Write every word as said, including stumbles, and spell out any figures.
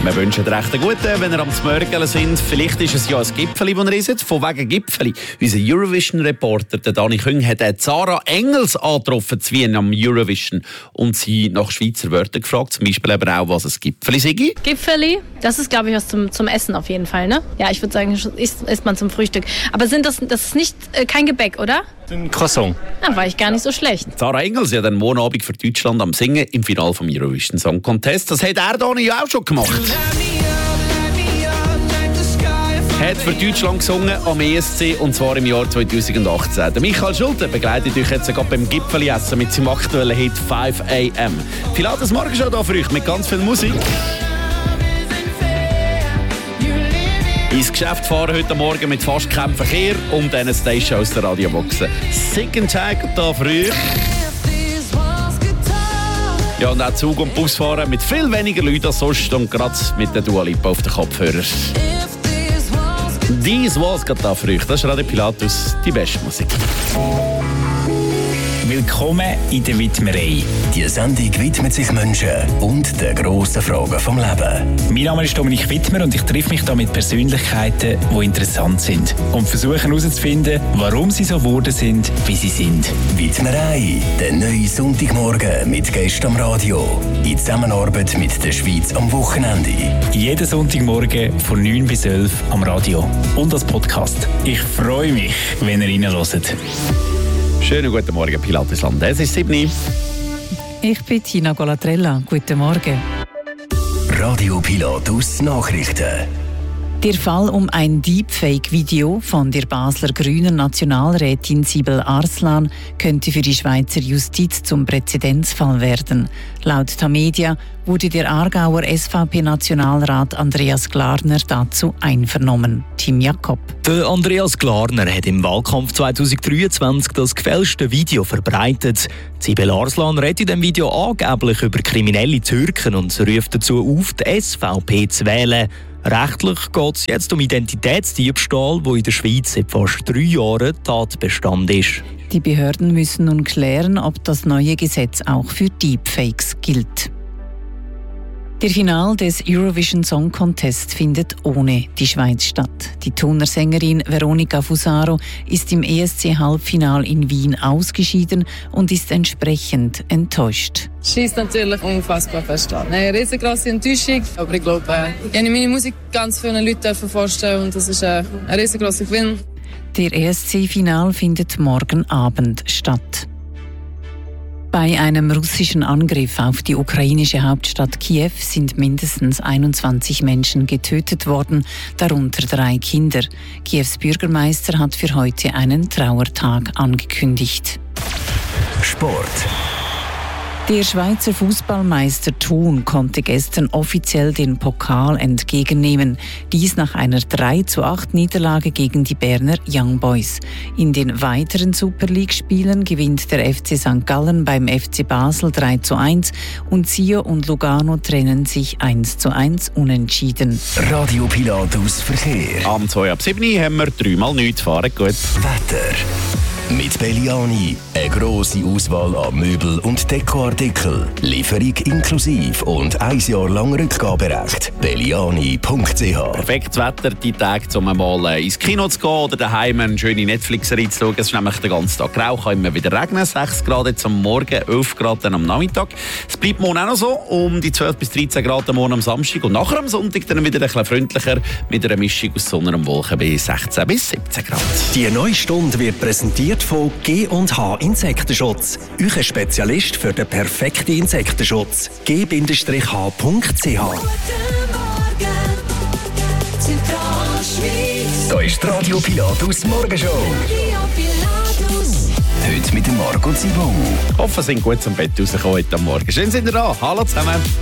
Wir wünschen euch recht einen guten, wenn ihr am Zmörgeln sind. Vielleicht ist es ja ein Gipfeli, das ihr isst. Von wegen Gipfeli. Unser Eurovision-Reporter, der Dani Küng, hat Zara Engels angetroffen zu Wien am Eurovision und sie nach Schweizer Wörtern gefragt. Zum Beispiel aber auch, was ein Gipfeli sei. Gipfeli, das ist, glaube ich, was zum, zum Essen auf jeden Fall, ne? Ja, ich würde sagen, isst, isst man zum Frühstück. Aber sind das, das ist nicht äh, kein Gebäck, oder? Ein Croissant. Da war ich gar nicht so schlecht. Zara Engels, ja, den Montagabend für Deutschland am Singen im Finale vom Eurovision Song Contest. Das hat er Dani ja auch schon gemacht. Hat für Deutschland gesungen am E S C und zwar im Jahr zweitausendachtzehn. Der Michael Schulte begleitet euch jetzt gerade beim Gipfeli-Essen mit seinem aktuellen Hit five a m. Pilates Morgenshow da für euch mit ganz viel Musik. Ins Geschäft fahren heute Morgen mit fast keinem Verkehr um diesen Station aus der Radioboxen. Sick and Tag da für euch. Ja, und auch Zug und Bus fahren mit viel weniger Leuten als sonst und gerade mit der Dua Lipa auf den Kopfhörern. Dies was geht da für euch. Das ist Radio Pilatus, die beste Musik. Willkommen in der Widmerei. Die Sendung widmet sich Menschen und den grossen Fragen vom Leben. Mein Name ist Dominik Wittmer und ich treffe mich hier mit Persönlichkeiten, die interessant sind und versuche herauszufinden, warum sie so geworden sind, wie sie sind. Widmerei, der neue Sonntagmorgen mit Gästen am Radio. In Zusammenarbeit mit der Schweiz am Wochenende. Jeden Sonntagmorgen von neun bis elf am Radio und als Podcast. Ich freue mich, wenn ihr reinhört. Schönen guten Morgen, Pilatesland. Es ist sieben Uhr. Ich bin Tina Golatrella. Guten Morgen. Radio Pilatus Nachrichten. Der Fall um ein Deepfake-Video von der Basler Grünen Nationalrätin Sibel Arslan könnte für die Schweizer Justiz zum Präzedenzfall werden. Laut Tamedia wurde der Aargauer S V P-Nationalrat Andreas Glarner dazu einvernommen. Tim Jakob. Der Andreas Glarner hat im Wahlkampf zweitausenddreiundzwanzig das gefälschte Video verbreitet. Sibel Arslan redet in dem Video angeblich über kriminelle Türken und ruft dazu auf, die S V P zu wählen. Rechtlich geht es jetzt um Identitätsdiebstahl, wo in der Schweiz seit fast drei Jahren Tatbestand ist. Die Behörden müssen nun klären, ob das neue Gesetz auch für Deepfakes gilt. Der Final des Eurovision Song Contest findet ohne die Schweiz statt. Die Turnersängerin Veronica Fusaro ist im E S C-Halbfinal in Wien ausgeschieden und ist entsprechend enttäuscht. Es ist natürlich unfassbar verstanden. Eine riesengroße Enttäuschung, aber ich glaube, ich habe meine Musik ganz vielen Leuten vorstellen und das ist ein riesengroßer Gewinn. Der E S C-Final findet morgen Abend statt. Bei einem russischen Angriff auf die ukrainische Hauptstadt Kiew sind mindestens einundzwanzig Menschen getötet worden, darunter drei Kinder. Kiews Bürgermeister hat für heute einen Trauertag angekündigt. Sport. Der Schweizer Fußballmeister Thun konnte gestern offiziell den Pokal entgegennehmen. Dies nach einer drei zu acht Niederlage gegen die Berner Young Boys. In den weiteren Super League-Spielen gewinnt der F C Sankt Gallen beim F C Basel drei zu eins und Sio und Lugano trennen sich eins zu eins unentschieden. Radio Pilatus Verkehr. Am zwei ab sieben haben wir dreimal nichts. Fahren gut. Wetter. Mit Belliani eine grosse Auswahl an Möbel- und Dekoartikeln. Lieferung inklusive und ein Jahr lang Rückgaberecht. belliani punkt c h. Perfektes Wetter, die Tage, um mal ins Kino zu gehen oder daheim eine schöne Netflix-Serie zu schauen. Es ist nämlich den ganzen Tag grau, kann immer wieder regnen. sechs Grad jetzt am Morgen, elf Grad dann am Nachmittag. Es bleibt morgen auch noch so, um die zwölf bis dreizehn Grad am Morgen am Samstag. Und nachher am Sonntag dann wieder ein bisschen freundlicher mit einer Mischung aus Sonne und Wolken bei sechzehn bis siebzehn Grad. Die neue Stunde wird präsentiert von G und H Insektenschutz. Euer Spezialist für den perfekten Insektenschutz. g Bindestrich h punkt c h. Da ist die Radio Pilatus Morgenshow. Heute mit dem Marco Zibon. Hoffen, Sie sind gut zum Bett rausgekommen heute Morgen. Schön sind ihr da. Hallo zusammen.